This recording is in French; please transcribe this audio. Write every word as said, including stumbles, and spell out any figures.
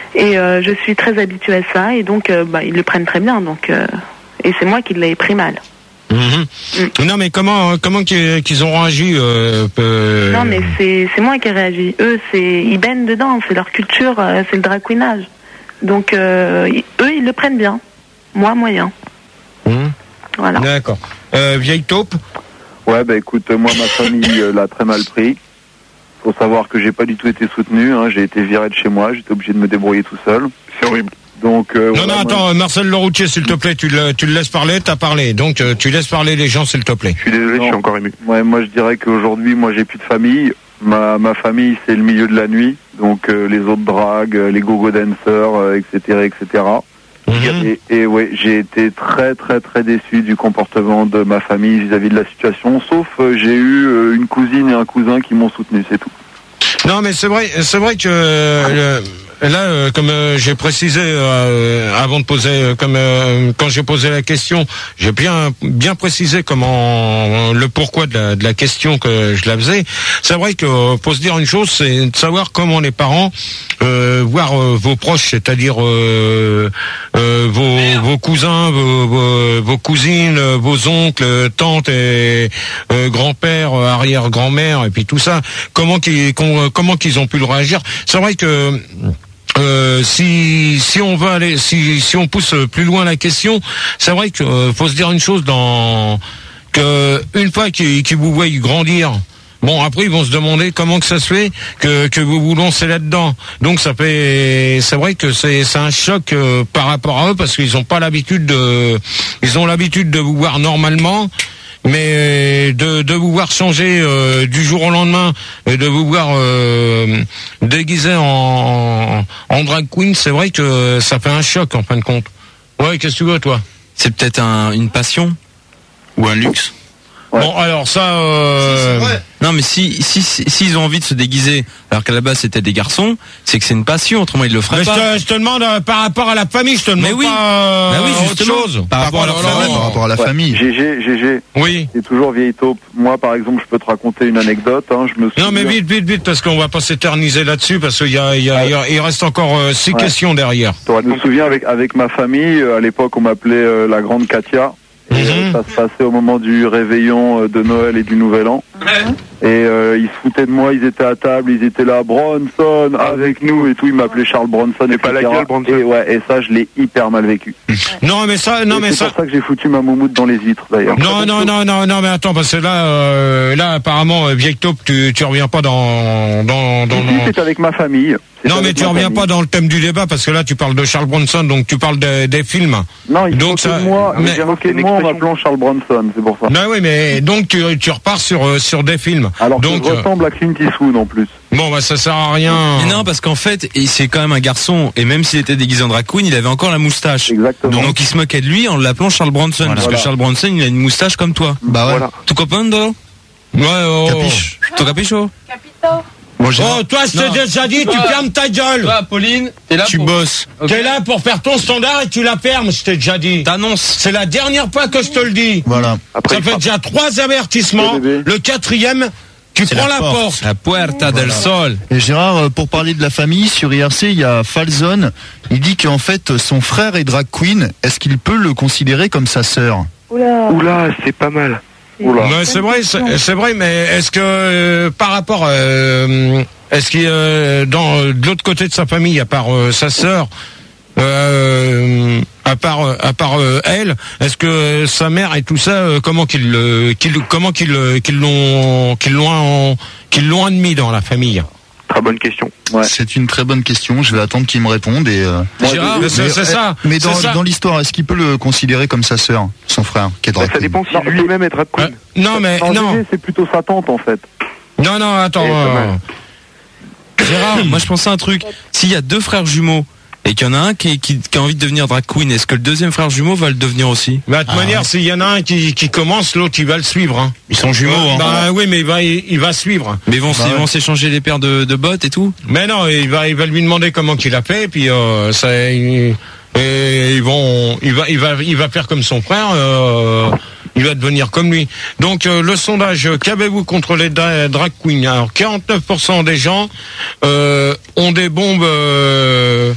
Et euh, je suis très habituée à ça, et donc euh, bah, ils le prennent très bien. Donc, euh, et c'est moi qui l'ai pris mal. Mmh. Mmh. Non, mais comment comment qu'ils, qu'ils ont réagi euh, peu... Non, mais c'est c'est moi qui ai réagi. Eux, c'est ils baignent dedans, c'est leur culture, euh, c'est le drag queenage. Donc euh, ils, eux, ils le prennent bien. Moi, moyen. Mmh. Voilà. D'accord. Euh, vieille taupe. Ouais, bah écoute, moi ma famille euh, l'a très mal pris. Faut savoir que j'ai pas du tout été soutenu. Hein. J'ai été viré de chez moi. J'étais obligé de me débrouiller tout seul. C'est horrible. Donc, euh, non, voilà, non, attends, moi... Marcel Leroutier, s'il te plaît, tu le, tu le laisses parler, t'as parlé. Donc, euh, tu laisses parler les gens, s'il te plaît. Je suis désolé, non. je suis encore ému. Ouais, moi je dirais qu'aujourd'hui, moi j'ai plus de famille. Ma, ma famille, c'est le milieu de la nuit. Donc, euh, les autres dragues, les go-go dancers, euh, et cetera, et cetera. Mm-hmm. Et, et ouais, j'ai été très, très, très déçu du comportement de ma famille vis-à-vis de la situation. Sauf, euh, j'ai eu euh, une cousine et un cousin qui m'ont soutenu, c'est tout. Non, mais c'est vrai, c'est vrai que euh, là, euh, comme euh, j'ai précisé euh, avant de poser, euh, comme euh, quand j'ai posé la question, j'ai bien bien précisé comment le pourquoi de la, de la question que je la faisais. C'est vrai que euh, faut se dire une chose, c'est de savoir comment les parents euh, voir euh, vos proches, c'est-à-dire euh, euh, vos vos cousins, vos, vos, vos cousines, vos oncles, tantes et euh, grands-pères, arrière-grand-mère et puis tout ça. Comment qu'ils comment qu'ils ont pu le réagir. C'est vrai que Euh, si si on veut aller, si si on pousse plus loin la question, c'est vrai que euh, faut se dire une chose, dans que une fois qu'ils, qu'ils vous voient grandir, bon après ils vont se demander comment que ça se fait que que vous vous lancez là-dedans. Donc ça fait, c'est vrai que c'est c'est un choc euh, par rapport à eux parce qu'ils ont pas l'habitude de, ils ont l'habitude de vous voir normalement. Mais de, de vous voir changer euh, du jour au lendemain, et de vous voir euh, déguisé en, en drag queen, c'est vrai que ça fait un choc en fin de compte. Ouais, qu'est-ce que tu veux toi ? C'est peut-être un, une passion ou un luxe. Ouais. Bon, alors ça... Euh... Si, non, mais si si s'ils si, si ont envie de se déguiser, alors qu'à la base c'était des garçons, c'est que c'est une passion, autrement ils le feraient mais pas. Je te, je te demande euh, par rapport à la famille, je te demande mais oui. pas euh, bah oui, autre chose. Par, par rapport à la famille. Par rapport à la ouais. famille. G G, G G. Oui. C'est toujours vieille taupe. Moi, par exemple, je peux te raconter une anecdote. Hein. Je me souviens... Non, mais vite, vite, vite, parce qu'on va pas s'éterniser là-dessus, parce qu'il y a, il y a, il y a, il reste encore euh, six ouais. questions derrière. Je me souviens avec avec ma famille. À l'époque, on m'appelait euh, la grande Katia. Et, mmh. euh, ça se passait au moment du réveillon euh, de Noël et du Nouvel An. Mmh. Et euh, ils se foutaient de moi, ils étaient à table, ils étaient là, Bronson, avec nous et tout. Ils m'appelaient Charles Bronson. Et pas la gueule, Bronson. Et ouais, et ça, je l'ai hyper mal vécu. Non, mais ça, non, et mais c'est ça. C'est pour ça que j'ai foutu ma moumoute dans les vitres, d'ailleurs. Non, non, non, non, non, mais attends, parce que là, euh, là, apparemment, vieille taupe, tu, tu reviens pas dans, dans, dans. Si, dans... c'est avec ma famille. C'est non, mais tu reviens famille. pas dans le thème du débat, parce que là, tu parles de Charles Bronson, donc tu parles des, des films. Non, il donc ça. De moi, mais j'ai moqué de moi en m'appelant Charles Bronson, c'est pour ça. Non, oui, mais donc tu, tu repars sur, sur des films. Alors donc, que je ressemble à Clint Eastwood en plus. Bon, bah ça sert à rien. Mais non, parce qu'en fait, c'est quand même un garçon, et même s'il était déguisé en drag queen, il avait encore la moustache. Exactement. Donc, donc il se moquait de lui en l'appelant Charles Bronson, voilà. parce voilà. que Charles Bronson, il a une moustache comme toi. Bah ouais. Voilà. Tu comprends, ouais, oh. Capiche. Tu capiches, oh. Capito. Bon, oh, toi, je t'ai déjà dit, toi, tu fermes ta gueule. Toi, Pauline, t'es là tu pour... bosses. Okay. T'es là pour faire ton standard et tu la fermes, je t'ai déjà dit. T'annonces. C'est la dernière fois que je te le dis. Voilà. Après, ça fait frappe. déjà trois avertissements. Le quatrième, tu c'est prends la, la porte. porte. La puerta voilà. del sol. Et Gérard, pour parler de la famille, sur I R C, il y a Falzone. Il dit qu'en fait, son frère est drag queen. Est-ce qu'il peut le considérer comme sa sœur ? Oula, Oula c'est pas mal. Mais c'est vrai, c'est, c'est vrai, mais est-ce que euh, par rapport, euh, est-ce qu'il euh, dans de l'autre côté de sa famille, à part euh, sa sœur, euh, à part à part euh, elle, est-ce que sa mère et tout ça, euh, comment qu'ils euh, qu'ils comment qu'ils qu'ils l'ont qu'ils l'ont qu'ils l'ont admis dans la famille? Très bonne question. Ouais. C'est une très bonne question. Je vais attendre qu'il me réponde. Et euh... Gérard, mais c'est, mais, c'est ça. Mais dans, c'est ça. dans l'histoire, est-ce qu'il peut le considérer comme sa sœur, son frère, qui est drag queen ? Ça dépend si non, lui-même est drag queen. Euh, non, mais non. non. C'est plutôt sa tante en fait. Non, non, attends. Euh... Gérard, moi je pensais à un truc. S'il y a deux frères jumeaux et qu'il y en a un qui, qui, qui a envie de devenir drag queen, est-ce que le deuxième frère jumeau va le devenir aussi ? Bah, de toute ah, manière, ouais. s'il y en a un qui, qui commence, l'autre il va le suivre. Hein. Ils sont jumeaux. Hein. Bah oui, mais il va, il, il va suivre. Mais ils vont, bah, ils ouais. vont s'échanger des paires de, de bottes et tout. Mais non, il va, il va lui demander comment qu'il a fait, puis euh, ça, il, et ils vont, il va, il va, il va faire comme son frère. Euh, il va devenir comme lui. Donc euh, le sondage, qu'avez-vous contre les dra- drag queens ? Alors quarante-neuf pour cent des gens euh, ont des bombes. Euh,